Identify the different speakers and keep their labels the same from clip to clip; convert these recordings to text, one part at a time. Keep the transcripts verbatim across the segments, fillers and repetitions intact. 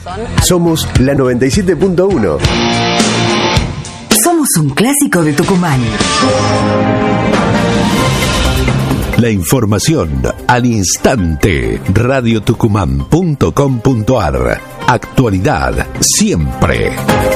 Speaker 1: Somos la noventa y siete punto uno.
Speaker 2: Somos un clásico de Tucumán.
Speaker 3: La información al instante. radio tucumán punto com punto ar. Actualidad siempre.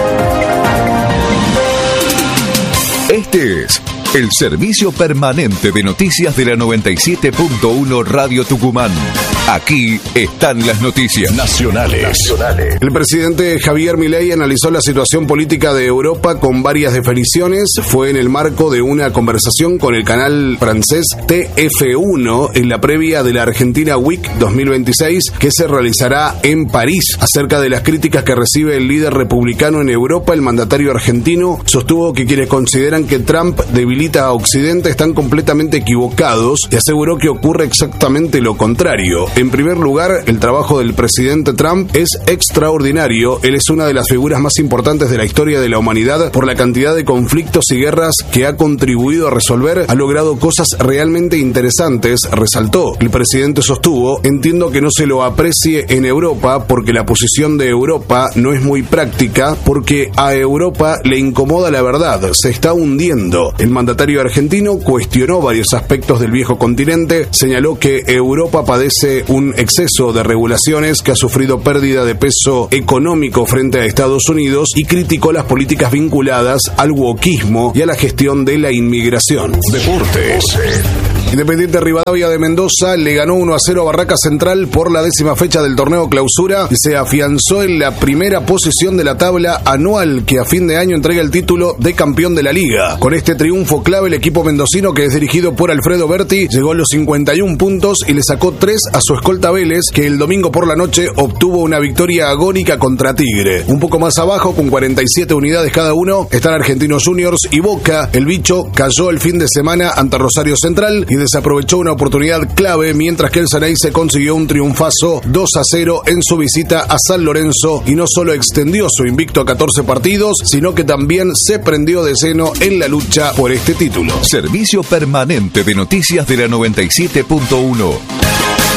Speaker 3: Este es el servicio permanente de noticias de la noventa y siete punto uno Radio Tucumán. Aquí están las noticias nacionales. nacionales.
Speaker 4: El presidente Javier Milei analizó la situación política de Europa con varias definiciones. Fue en el marco de una conversación con el canal francés T F uno en la previa de la Argentina Week dos mil veintiséis que se realizará en París. Acerca de las críticas que recibe el líder republicano en Europa, el mandatario argentino sostuvo que quienes consideran que Trump debilita a Occidente están completamente equivocados y aseguró que ocurre exactamente lo contrario. En primer lugar, el trabajo del presidente Trump es extraordinario. Él es una de las figuras más importantes de la historia de la humanidad por la cantidad de conflictos y guerras que ha contribuido a resolver. Ha logrado cosas realmente interesantes, resaltó. El presidente sostuvo: entiendo que no se lo aprecie en Europa porque la posición de Europa no es muy práctica, porque a Europa le incomoda la verdad, se está hundiendo. El mandatario argentino cuestionó varios aspectos del viejo continente, señaló que Europa padece un exceso de regulaciones, que ha sufrido pérdida de peso económico frente a Estados Unidos y criticó las políticas vinculadas al wokismo y a la gestión de la inmigración. Deportes. Independiente Rivadavia de Mendoza le ganó uno a cero a Barraca Central por la décima fecha del torneo Clausura y se afianzó en la primera posición de la tabla anual que a fin de año entrega el título de campeón de la liga. Con este triunfo clave, el equipo mendocino, que es dirigido por Alfredo Berti, llegó a los cincuenta y un puntos y le sacó tres a su escolta Vélez, que el domingo por la noche obtuvo una victoria agónica contra Tigre. Un poco más abajo, con cuarenta y siete unidades cada uno, están Argentinos Juniors y Boca. El bicho cayó el fin de semana ante Rosario Central y desaprovechó una oportunidad clave, mientras que el Ceneice consiguió un triunfazo dos a cero en su visita a San Lorenzo y no solo extendió su invicto a catorce partidos, sino que también se prendió de lleno en la lucha por este título.
Speaker 3: Servicio permanente de noticias de la noventa y siete punto uno.